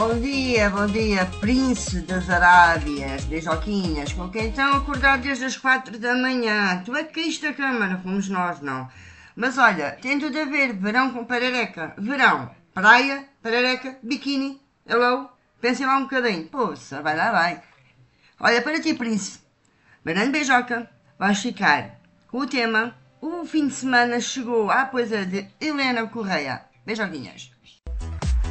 bom dia, príncipe das Arábias, beijoquinhas, com quem estão acordados desde as 4 da manhã. Tu é que caíste da cama, não fomos nós, não. Mas olha, tem tudo a ver, verão com parareca. Verão, praia, parareca, biquíni, hello, pensem lá um bocadinho. Poça, vai lá, vai. Olha, para ti, príncipe, grande beijoca, vais ficar com o tema O fim de semana chegou à poesia de Helena Correia. Beijoquinhas.